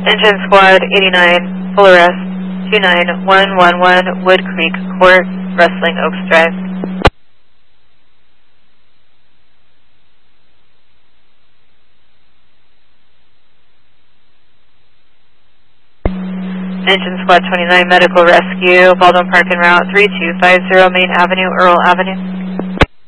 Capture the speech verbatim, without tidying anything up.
Engine Squad eighty-nine, full arrest, two nine one one one Wood Creek Court, Rustling Oaks Drive. Engine Squad twenty-nine, Medical Rescue, Baldwin Park en route three two five zero Main Avenue, Earl Avenue.